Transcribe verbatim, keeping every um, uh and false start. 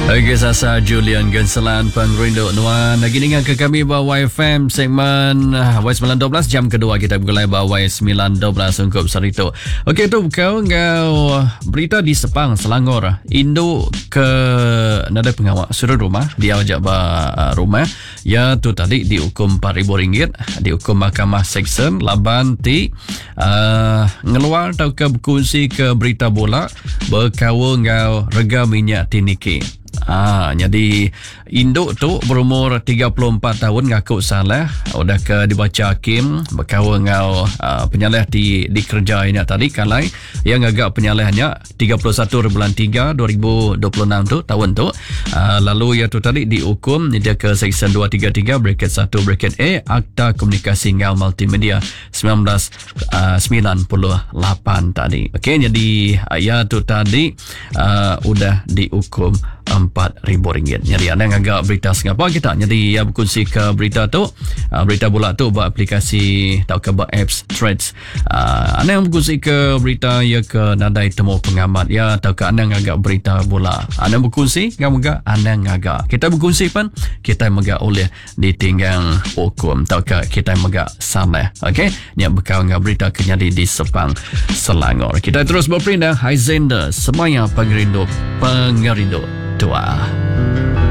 Okey, Sasa Julian Genselan Pengrindu Nuan lagi dengan ke kami Bawai F M segmen Bawai sembilan dua belas jam kedua kita mulai Bawai sembilan dua belas untuk Sarito. Okey tu kau kau berita di Sepang Selangor Indo ke nada pengawal suruh rumah dia ajak ba rumah ya tu tadi dihukum empat ribu ringgit dihukum Mahkamah Seksyen Laban ti uh, ngeluar tau ke berkongsi ke berita bola berkawal ngau rega minyak tiniki. Ah, jadi induk tu berumur tiga puluh empat tahun ngaku salah udah ke dibaca hakim berkawal ngau uh, penyalih di dikerjainya tadi kalai yang agak penyalihnya tiga puluh satu bulan tiga dua ribu dua puluh enam tu tahun tu uh, lalu ya tu tadi dihukum dia ke Seksyen dua tiga tiga bracket satu bracket A Akta Komunikasi Ngau Multimedia sembilan belas sembilan puluh lapan tadi. Okey, jadi uh, ya tu tadi uh, udah dihukum empat ribu ringgit. Jadi anda yang agak berita Singapura kita. Jadi ya berkongsi ke berita tu, uh, berita bola tu buat aplikasi atau ke buat apps Threads. Uh, anda yang berkongsi ke berita ya ke nadai temu pengamat ya atau ke anda yang agak berita bola. Anda berkongsi ngam-ngam anda yang agak. Kita berkongsi pun kita yang agak oleh ditinggal hukum atau ke kita yang agak salah. Okey, yang bekal ngam berita kenyali di Sepang Selangor. Kita terus berpindah Haizender semuanya pengerindu pengerindu tua.